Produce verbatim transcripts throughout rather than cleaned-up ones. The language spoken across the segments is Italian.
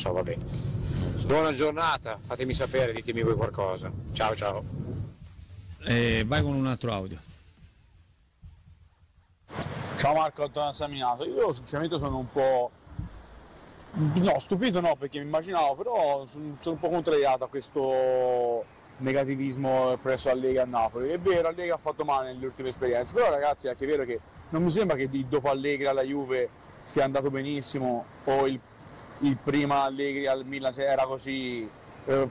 so, va bene. Buona giornata, fatemi sapere, ditemi voi qualcosa. Ciao ciao. Eh, vai con un altro audio. Ciao Marco, Antonio Saminato. Io sinceramente sono un po'... no, stupito no, perché mi immaginavo, però sono, sono un po' contrariato a questo negativismo presso la Lega a Napoli. È vero, la Lega ha fatto male nelle ultime esperienze, però ragazzi è anche vero che non mi sembra che dopo Allegri alla Juve sia andato benissimo, o il, il prima Allegri al Milan era così eh,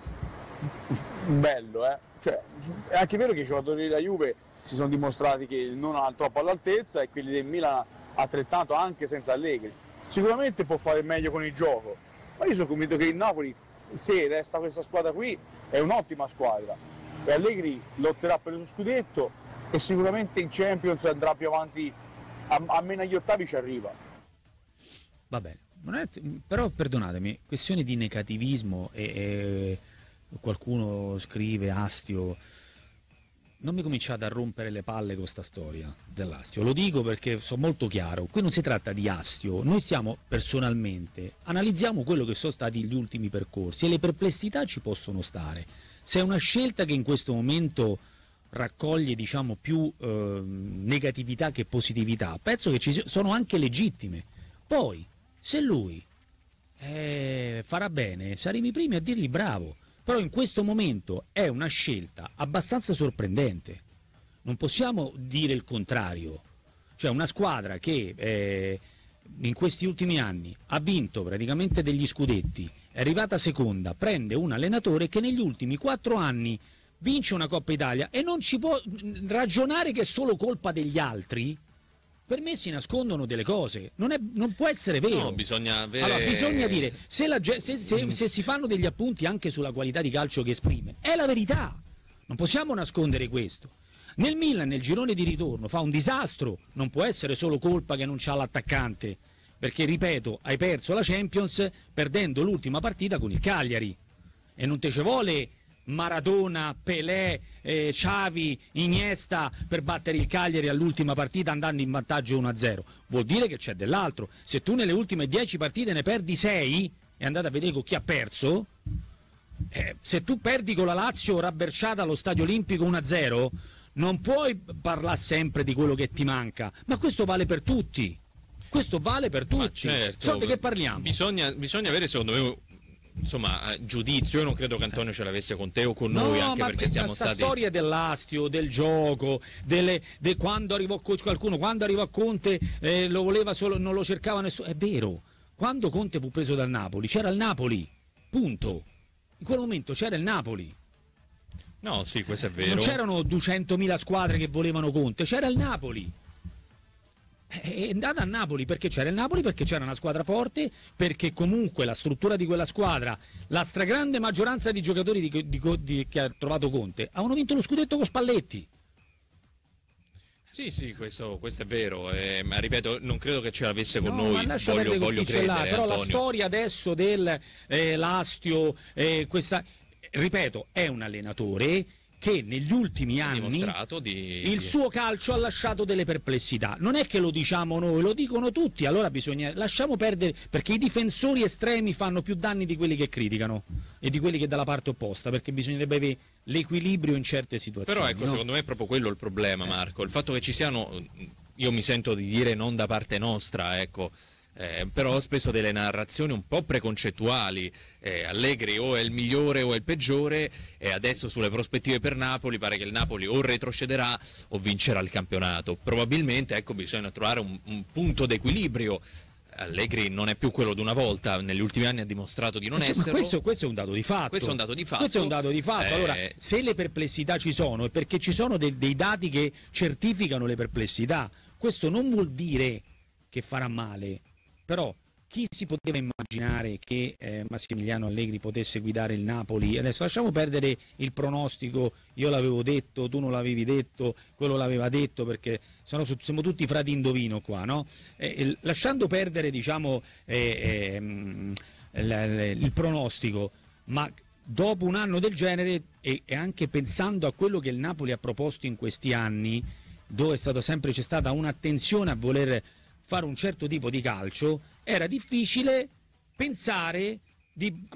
bello, eh. Cioè, è anche vero che i giocatori della Juve si sono dimostrati che non hanno troppo all'altezza e quelli del Milan altrettanto, anche senza Allegri. Sicuramente può fare meglio con il gioco, ma io sono convinto che il Napoli, se resta questa squadra qui, è un'ottima squadra e Allegri lotterà per il scudetto e sicuramente in Champions andrà più avanti, almeno agli ottavi ci arriva. Va bene, non è, però perdonatemi, questione di negativismo e, e qualcuno scrive Astio, non mi cominciate a rompere le palle con sta storia dell'Astio, lo dico perché sono molto chiaro, qui non si tratta di Astio, noi stiamo personalmente, analizziamo quello che sono stati gli ultimi percorsi e le perplessità ci possono stare, se è una scelta che in questo momento raccoglie diciamo più eh, negatività che positività, penso che ci sono anche legittime, poi se lui eh, farà bene saremo i primi a dirgli bravo. Però in questo momento è una scelta abbastanza sorprendente, non possiamo dire il contrario, cioè una squadra che eh, in questi ultimi anni ha vinto praticamente degli scudetti, è arrivata seconda, prende un allenatore che negli ultimi quattro anni vince una Coppa Italia e non ci può ragionare che è solo colpa degli altri. Per me si nascondono delle cose, non, è, non può essere vero. No, bisogna avere... Allora, bisogna dire, se, la, se, se, se si fanno degli appunti anche sulla qualità di calcio che esprime, è la verità, non possiamo nascondere questo. Nel Milan, nel girone di ritorno, fa un disastro, non può essere solo colpa che non c'ha l'attaccante, perché, ripeto, hai perso la Champions perdendo l'ultima partita con il Cagliari, e non te ce vuole Maradona, Pelé, eh, Xavi, Iniesta per battere il Cagliari all'ultima partita andando in vantaggio uno a zero, vuol dire che c'è dell'altro. Se tu nelle ultime dieci partite ne perdi sei e andate a vedere con chi ha perso, eh, se tu perdi con la Lazio rabberciata allo Stadio Olimpico uno a zero non puoi parlare sempre di quello che ti manca, ma questo vale per tutti, questo vale per tutti. Certo, so di che parliamo. Bisogna, bisogna avere secondo me insomma giudizio, io non credo che Antonio ce l'avesse con te o con no, noi, anche ma perché siamo stati... La storia dell'astio, del gioco, delle, de quando arrivò qualcuno, quando arrivò Conte eh, lo voleva solo, non lo cercava nessuno, è vero, quando Conte fu preso dal Napoli c'era il Napoli, punto, in quel momento c'era il Napoli. No, sì, questo è vero. Non c'erano duecentomila squadre che volevano Conte, c'era il Napoli. È andata a Napoli perché c'era il Napoli, perché c'era una squadra forte, perché comunque la struttura di quella squadra, la stragrande maggioranza di giocatori di, di, di, che ha trovato Conte avevano vinto lo scudetto con Spalletti. Sì, sì, questo, questo è vero, eh, ma ripeto, non credo che ce l'avesse con no, noi, ma voglio, voglio credere, però Antonio. La storia adesso del eh, l'astio, eh, questa, ripeto, è un allenatore che negli ultimi anni dimostrato di... il suo calcio ha lasciato delle perplessità, non è che lo diciamo noi, lo dicono tutti, allora bisogna, lasciamo perdere, perché i difensori estremi fanno più danni di quelli che criticano e di quelli che dalla parte opposta, perché bisognerebbe avere l'equilibrio in certe situazioni. Però ecco, no? secondo me è proprio quello il problema, Marco, il fatto che ci siano, io mi sento di dire non da parte nostra, ecco, Eh, però spesso delle narrazioni un po' preconcettuali, eh, Allegri o è il migliore o è il peggiore, e adesso sulle prospettive per Napoli pare che il Napoli o retrocederà o vincerà il campionato. Probabilmente, ecco, bisogna trovare un, un punto d'equilibrio. Allegri non è più quello di una volta, negli ultimi anni ha dimostrato di non ma esserlo. Questo, questo è un dato di fatto. Questo è un dato di fatto. Questo è un dato di fatto. Eh... Allora, se le perplessità ci sono è perché ci sono de- dei dati che certificano le perplessità. Questo non vuol dire che farà male. Però chi si poteva immaginare che eh, Massimiliano Allegri potesse guidare il Napoli? Adesso lasciamo perdere il pronostico, io l'avevo detto, tu non l'avevi detto, quello l'aveva detto, perché sono, siamo tutti frati indovino qua, no? Eh, lasciando perdere, diciamo, eh, eh, l- l- il pronostico, ma dopo un anno del genere e, e anche pensando a quello che il Napoli ha proposto in questi anni, dove è stato sempre, c'è stata un'attenzione a voler fare un certo tipo di calcio, era difficile pensare di